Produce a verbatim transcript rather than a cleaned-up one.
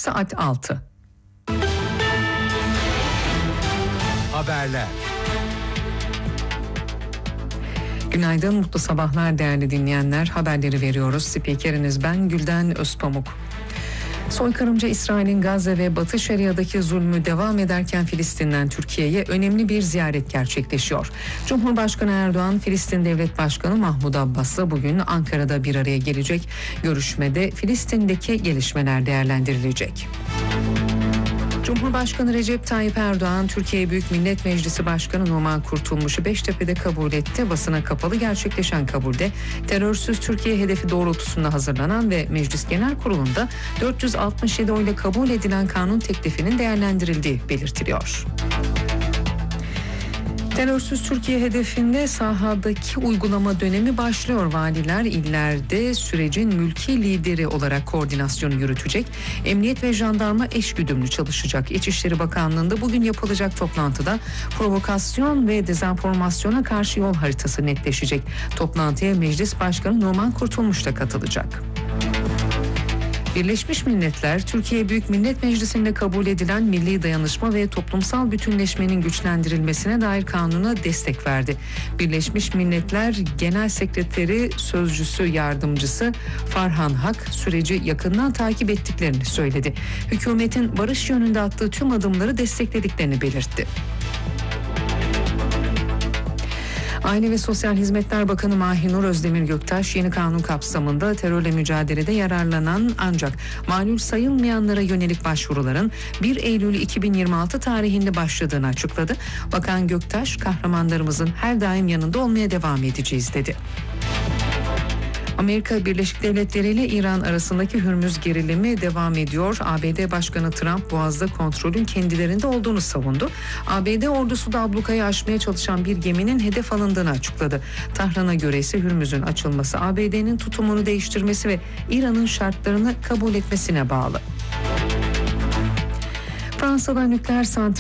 saat altı. Haberler. Günaydın, mutlu sabahlar değerli dinleyenler. Haberleri veriyoruz. Spikeriniz ben Gülden Özpamuk. Soykırımcı İsrail'in Gazze ve Batı Şeria'daki zulmü devam ederken Filistin'den Türkiye'ye önemli bir ziyaret gerçekleşiyor. Cumhurbaşkanı Erdoğan, Filistin Devlet Başkanı Mahmud Abbas'la bugün Ankara'da bir araya gelecek. Görüşmede Filistin'deki gelişmeler değerlendirilecek. Cumhurbaşkanı Recep Tayyip Erdoğan, Türkiye Büyük Millet Meclisi Başkanı Numan Kurtulmuş'u Beştepe'de kabul etti. Basına kapalı gerçekleşen kabulde terörsüz Türkiye hedefi doğrultusunda hazırlanan ve Meclis Genel Kurulu'nda dört yüz altmış yedi oyla kabul edilen kanun teklifinin değerlendirildiği belirtiliyor. Terörsüz Türkiye hedefinde sahadaki uygulama dönemi başlıyor. Valiler illerde sürecin mülki lideri olarak koordinasyonu yürütecek. Emniyet ve jandarma eşgüdümlü çalışacak. İçişleri Bakanlığı'nda bugün yapılacak toplantıda provokasyon ve dezenformasyona karşı yol haritası netleşecek. Toplantıya Meclis Başkanı Numan Kurtulmuş da katılacak. Birleşmiş Milletler, Türkiye Büyük Millet Meclisi'nde kabul edilen milli dayanışma ve toplumsal bütünleşmenin güçlendirilmesine dair kanuna destek verdi. Birleşmiş Milletler Genel Sekreteri Sözcüsü Yardımcısı Farhan Hak, süreci yakından takip ettiklerini söyledi. Hükümetin barış yönünde attığı tüm adımları desteklediklerini belirtti. Aile ve Sosyal Hizmetler Bakanı Mahinur Özdemir Göktaş, yeni kanun kapsamında terörle mücadelede yararlanan ancak malul sayılmayanlara yönelik başvuruların bir Eylül iki bin yirmi altı tarihinde başladığını açıkladı. Bakan Göktaş, kahramanlarımızın her daim yanında olmaya devam edeceğiz dedi. Amerika Birleşik Devletleri ile İran arasındaki Hürmüz gerilimi devam ediyor. A B D Başkanı Trump Boğaz'da kontrolün kendilerinde olduğunu savundu. A B D ordusu da ablukayı aşmaya çalışan bir geminin hedef alındığını açıkladı. Tahran'a göre ise Hürmüz'ün açılması A B D'nin tutumunu değiştirmesi ve İran'ın şartlarını kabul etmesine bağlı. Fransa'da nükleer santral